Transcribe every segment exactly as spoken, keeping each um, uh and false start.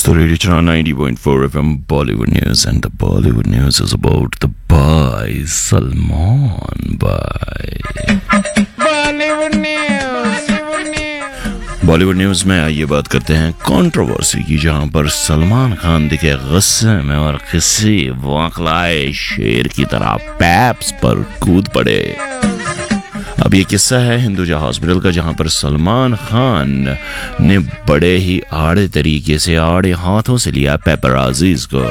So Radio Channel ninety point four F M Bollywood News, and the Bollywood News is about the boy Salman Bhai. Bollywood News. Bollywood news में आइए बात करते हैं controversy की, जहां पर सलमान खान दिखे गुस्से में और किसी वाकलाए शेर की तरह पैप्स पर कूद पड़े। अब ये किस्सा है हिंदुजा हॉस्पिटल का, जहां पर सलमान खान ने बड़े ही आड़े तरीके से आड़े हाथों से लिया पेपराजीज को।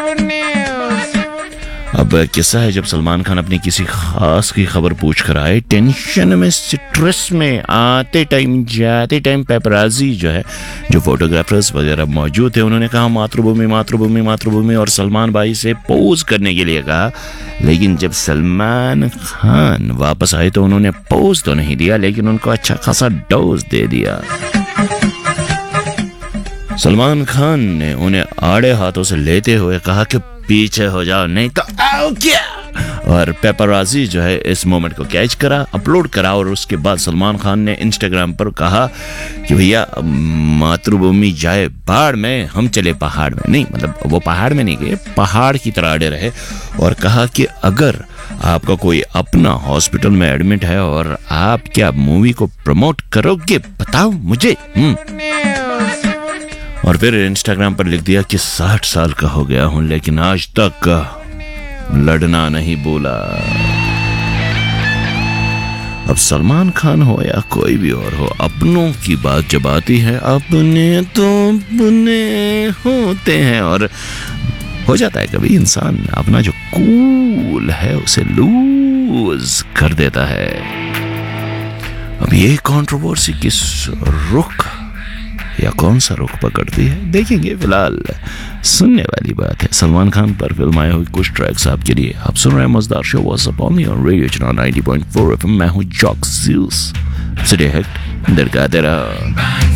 अब किस्सा है जब सलमान खान अपनी किसी खास की खबर पूछ कर आए, टेंशन में स्ट्रेस में आते टाइम जाते टाइम पेपराजी जो है, जो फोटोग्राफर्स वगैरह मौजूद थे, उन्होंने कहा मातृभूमि मातृभूमि मातृभूमि और सलमान भाई से पोज करने के लिए कहा। लेकिन जब सलमान खान वापस आए तो उन्होंने पोज तो नहीं दिया, लेकिन उनको अच्छा खासा डोज दे दिया। सलमान खान ने उन्हें आड़े हाथों से लेते हुए कहा कि पीछे हो जाओ नहीं तो आओ क्या, और पेपराजी जो है इस मोमेंट को कैच करा, अपलोड करा, और उसके बाद सलमान खान ने इंस्टाग्राम पर कहा कि भैया मातृभूमि जाए बाढ़ में, हम चले पहाड़ में। नहीं, मतलब वो पहाड़ में नहीं गए, पहाड़ की तरह अड़े रहे, और कहा कि अगर आपका कोई अपना हॉस्पिटल में एडमिट है और आप क्या मूवी को प्रमोट करोगे बताओ मुझे। और फिर इंस्टाग्राम पर लिख दिया कि साठ साल का हो गया हूं लेकिन आज तक लड़ना नहीं भूला। अब सलमान खान हो या कोई भी और हो, अपनों की बात जब आती है, अपने तो अपने होते हैं, और हो जाता है कभी इंसान अपना जो कूल है उसे लूज कर देता है। अब ये कंट्रोवर्सी किस रुख या कौन सा रुख पकड़ती है देखेंगे। फिलहाल सुनने वाली बात है, सलमान खान पर फिल्म आए हुए कुछ ट्रैक्स आपके लिए। आप सुन रहे हैं मजेदार show what's up on your radio channel ninety point four FM. मैं हूं जॉक ज़्यूस। सिटी हिट दिलका तेरा।